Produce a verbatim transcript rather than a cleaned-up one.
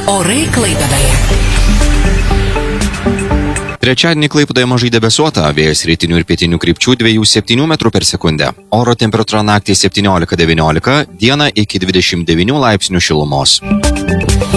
Orai Klaipėdoje. Trečiadienį Klaipėdoje mažai debesuota, vėjas rytinių ir pietinių krypčių dviejų septynių metrų per sekundę. Oro temperatūra naktį septyniolika devyniolika, dieną iki dvidešimt devynių laipsnių šilumos.